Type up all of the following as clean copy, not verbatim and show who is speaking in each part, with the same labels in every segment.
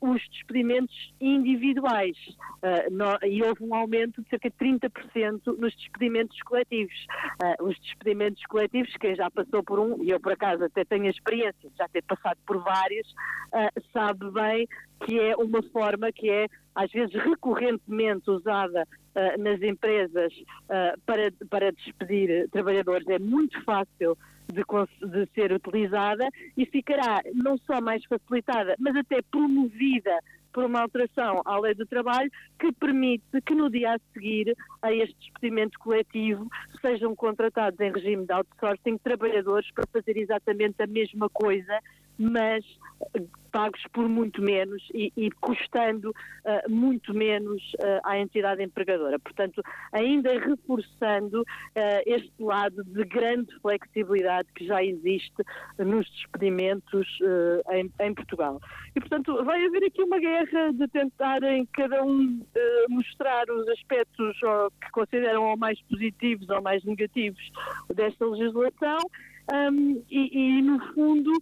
Speaker 1: os despedimentos individuais, e houve um aumento de cerca de 30% nos despedimentos coletivos. Os despedimentos coletivos, quem já passou por um, e eu por acaso até tenho a experiência de já ter passado por vários, sabe bem que é uma forma que é às vezes recorrentemente usada nas empresas para despedir trabalhadores. É muito fácil de ser utilizada e ficará não só mais facilitada, mas até promovida por uma alteração à lei do trabalho que permite que no dia a seguir a este despedimento coletivo sejam contratados em regime de outsourcing trabalhadores para fazer exatamente a mesma coisa, mas pagos por muito menos e custando muito menos à entidade empregadora. Portanto, ainda reforçando este lado de grande flexibilidade que já existe nos despedimentos em Portugal. E, portanto, vai haver aqui uma guerra de tentarem cada um mostrar os aspectos que consideram ou mais positivos ou mais negativos desta legislação e no fundo,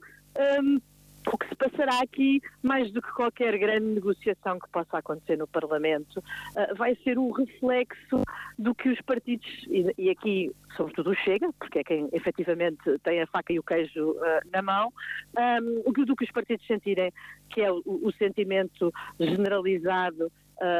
Speaker 1: o que se passará aqui, mais do que qualquer grande negociação que possa acontecer no Parlamento, vai ser um reflexo do que os partidos, e aqui sobretudo o Chega, porque é quem efetivamente tem a faca e o queijo na mão, do que os partidos sentirem, que é o sentimento generalizado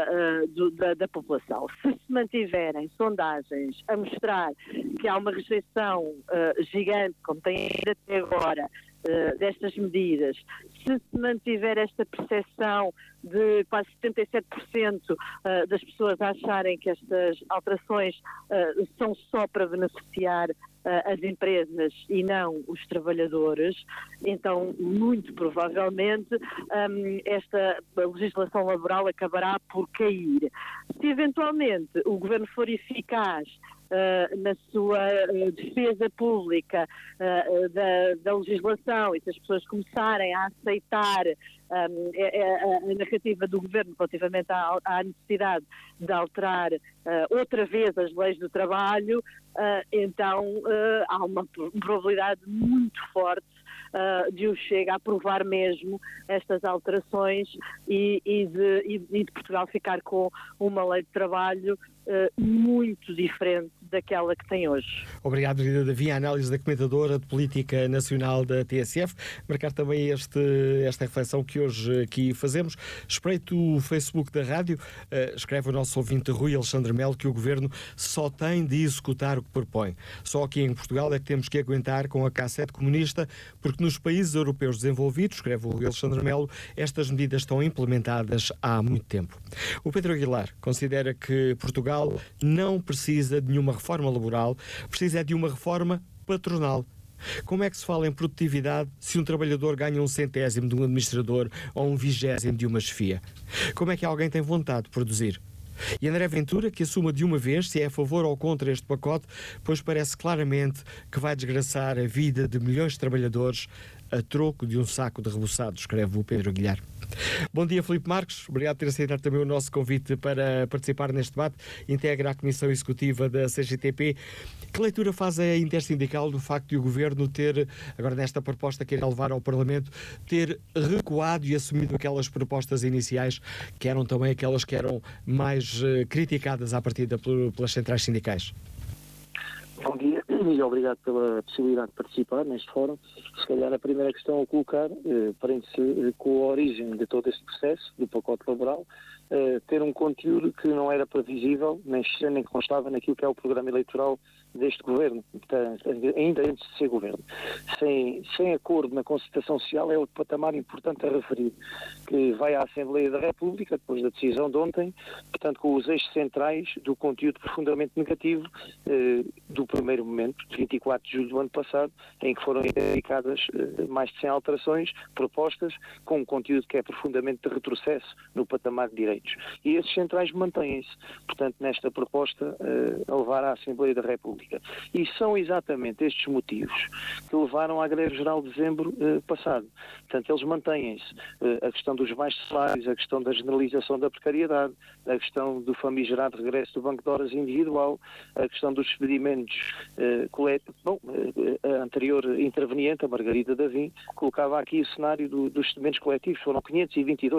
Speaker 1: da população. Se mantiverem sondagens a mostrar que há uma rejeição gigante, como tem ainda até agora, destas medidas, se mantiver esta percepção de quase 77% das pessoas acharem que estas alterações são só para beneficiar as empresas e não os trabalhadores, então muito provavelmente esta legislação laboral acabará por cair. Se eventualmente o Governo for eficaz na sua defesa pública da legislação e se as pessoas começarem a aceitar a narrativa do Governo relativamente à necessidade de alterar outra vez as leis do trabalho, então há uma probabilidade muito forte de o Chega a aprovar mesmo estas alterações e de Portugal ficar com uma lei de trabalho muito diferente daquela que tem hoje.
Speaker 2: Obrigado, Rita Davi. A análise da comentadora de política nacional da TSF. Marcar também esta reflexão que hoje aqui fazemos. Espreito o Facebook da rádio. Escreve o nosso ouvinte Rui Alexandre Melo que o Governo só tem de executar o que propõe. Só aqui em Portugal é que temos que aguentar com a cassete comunista, porque nos países europeus desenvolvidos, escreve o Rui Alexandre Melo, estas medidas estão implementadas há muito tempo. O Pedro Aguilar considera que Portugal não precisa de nenhuma reforma laboral, precisa de uma reforma patronal. Como é que se fala em produtividade se um trabalhador ganha 1/100º de um administrador ou 1/20º de uma chefia? Como é que alguém tem vontade de produzir? E André Ventura, que assuma de uma vez se é a favor ou contra este pacote, pois parece claramente que vai desgraçar a vida de milhões de trabalhadores a troco de um saco de reboçados, escreve o Pedro Aguilar. Bom dia, Filipe Marques. Obrigado por ter aceitado também o nosso convite para participar neste debate. Integra a Comissão Executiva da CGTP. Que leitura faz a Intersindical do facto de o Governo ter, agora nesta proposta que irá levar ao Parlamento, ter recuado e assumido aquelas propostas iniciais que eram também aquelas que eram mais criticadas à partida pelas centrais sindicais?
Speaker 3: Bom dia e obrigado pela possibilidade de participar neste fórum. Se calhar a primeira questão a colocar prende-se com a origem de todo este processo, do pacote laboral, ter um conteúdo que não era previsível, nem constava naquilo que é o programa eleitoral deste Governo, portanto, ainda antes de ser Governo. Sem acordo na concertação social é outro patamar importante a referir, que vai à Assembleia da República, depois da decisão de ontem, portanto com os eixos centrais do conteúdo profundamente negativo do primeiro momento, de 24 de julho do ano passado, em que foram identificadas mais de 100 alterações propostas, com um conteúdo que é profundamente de retrocesso no patamar de direitos. E esses centrais mantêm-se, portanto, nesta proposta a levar à Assembleia da República. E são exatamente estes motivos que levaram à greve geral de dezembro passado. Portanto, eles mantêm-se. A questão dos baixos salários, a questão da generalização da precariedade, a questão do famigerado regresso do banco de horas individual, a questão dos despedimentos coletivos. Bom, a anterior interveniente, a Margarida Davim, colocava aqui o cenário dos despedimentos coletivos. Foram 522